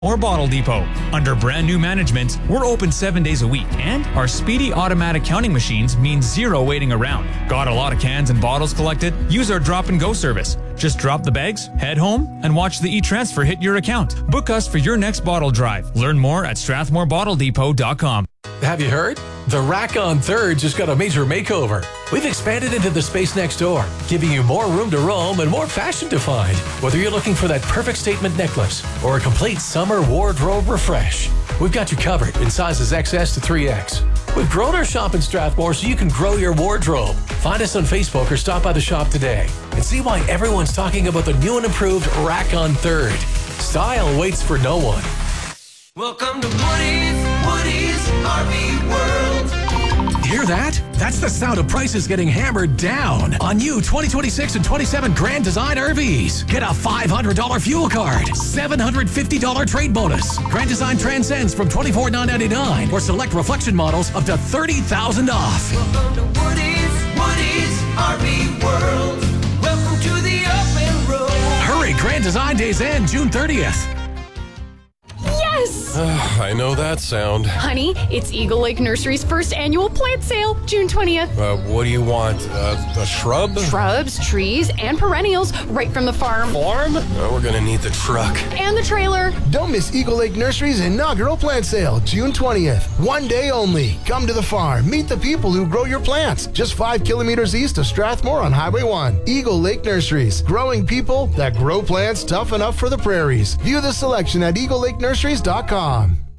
or Bottle Depot. Under brand new management, we're open 7 days a week, and our speedy automatic counting machines mean zero waiting around. Got a lot of cans and bottles collected? Use our drop and go service. Just drop the bags, head home, and watch the e-transfer hit your account. Book us for your next bottle drive. Learn more at StrathmoreBottleDepot.com. Have you heard? The Rack on 3rd just got a major makeover. We've expanded into the space next door, giving you more room to roam and more fashion to find. Whether you're looking for that perfect statement necklace or a complete summer wardrobe refresh, we've got you covered in sizes XS to 3X. We've grown our shop in Strathmore so you can grow your wardrobe. Find us on Facebook or stop by the shop today and see why everyone's talking about the new and improved Rack on 3rd. Style waits for no one. Welcome to Woody's RV World. Hear that? That's the sound of prices getting hammered down on new 2026 and 27 Grand Design RVs. Get a $500 fuel card, $750 trade bonus. Grand Design Transcends from $24,999 or select reflection models up to $30,000 off. Welcome to Woody's RV World. Welcome to the open road. Hurry, Grand Design Days end June 30th. Yes! I know that sound. Honey, it's Eagle Lake Nursery's first annual plant sale, June 20th. What do you want? A shrub? Shrubs, trees, and perennials right from the farm. Farm? We're gonna need the truck. And the trailer. Don't miss Eagle Lake Nursery's inaugural plant sale, June 20th. One day only. Come to the farm. Meet the people who grow your plants. Just 5 kilometers east of Strathmore on Highway 1. Eagle Lake Nurseries. Growing people that grow plants tough enough for the prairies. View the selection at eaglelakenurseries.com.